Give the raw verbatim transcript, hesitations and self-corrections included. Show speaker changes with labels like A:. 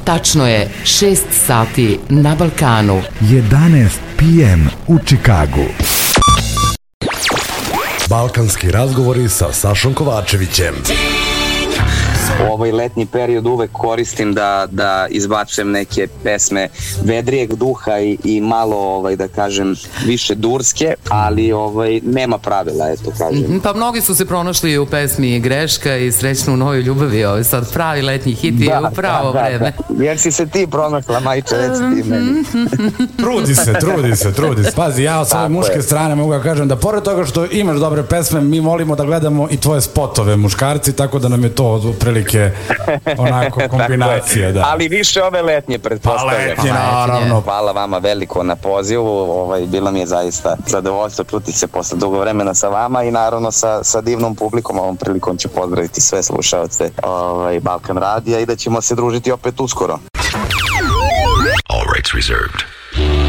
A: Tačno je šest sati na Balkanu.
B: jedanaest pe em u Čikagu.
C: Balkanski razgovori sa Sašom Kovačevićem.
D: Ovaj letnji period uvek koristim da, da izbacujem neke pesme vedrijeg duha i, i malo, ovaj, da kažem, više durske, ali ovaj, nema pravila, eto kažem.
A: Pa mnogi su se pronašli u pesmi Greška i Srećno u novoj ljubavi, ovaj sad pravi letnji hit i
D: da,
A: u pravo
D: da,
A: vreme.
D: Da. Jer si se ti pronašla, majče, reci ti meni.
B: Trudi se, trudi se, trudi se. Pazi, ja od svoje muške strane mogu da kažem da pored toga što imaš dobre pesme, mi volimo da gledamo i tvoje spotove muškarci, tako da nam je to prilike onako kombinacija, da.
D: Ali više ove letnje, pretpostavljam.
B: Pa letnje, naravno.
D: Hvala vama veliko na pozivu, ovaj, bilo mi je zaista zadovoljstvo čuti se posle dugo vremena sa vama i naravno sa, sa divnom publikom. Ovom prilikom ću pozdraviti sve slušaoce ovaj, Balkan radija i da ćemo se družiti opet uskoro.
E: All rights reserved.